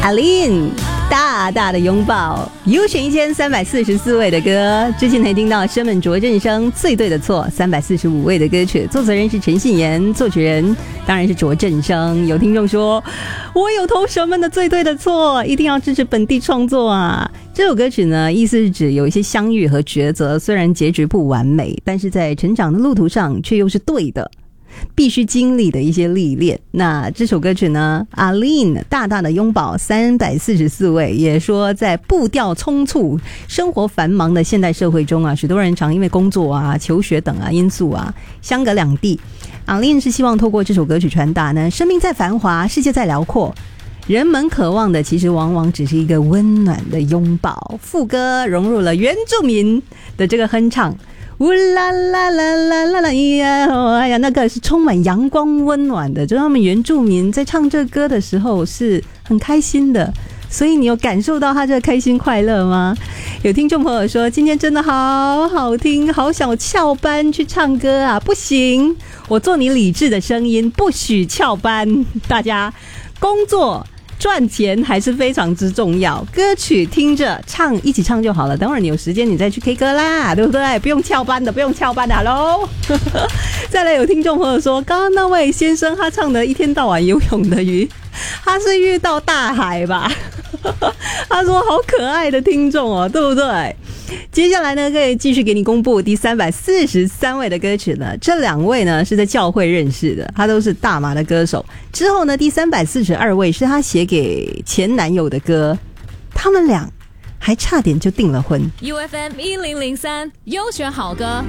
Aline 大大的拥抱，优选1344位的歌。之前才听到生门卓振生最对的错345位的歌曲，作词人是陈信言，作曲人当然是卓振生。有听众说我有投生门的最对的错，一定要支持本地创作啊。这首歌曲呢，意思是指有一些相遇和抉择，虽然结局不完美，但是在成长的路途上却又是对的，必须经历的一些历练。那这首歌曲呢， Aline 大大的拥抱344位，也说在步调匆促生活繁忙的现代社会中啊，许多人常因为工作啊求学等啊因素啊相隔两地。 Aline 是希望透过这首歌曲传达呢，生命在繁华，世界在辽阔，人们渴望的其实往往只是一个温暖的拥抱。副歌融入了原住民的这个哼唱，呜啦啦啦啦啦啦呀！哎呀，那个是充满阳光温暖的，就是他们原住民在唱这歌的时候是很开心的。所以你有感受到他这个开心快乐吗？有听众朋友说今天真的好好听，好想翘班去唱歌啊！不行，我做你理智的声音，不许翘班。大家工作赚钱还是非常之重要，歌曲听着唱，一起唱就好了，等会儿你有时间你再去 K 歌啦，对不对？不用翘班的，不用翘班的。Hello 再来有听众朋友说，刚刚那位先生他唱的一天到晚游泳的鱼，他是遇到大海吧他说好可爱的听众哦，对不对？接下来呢，可以继续给你公布第343位的歌曲了。这两位呢是在教会认识的，他都是大马的歌手。之后呢，第342位是他写给前男友的歌，他们俩还差点就订了婚。 UFM 1003优选好歌。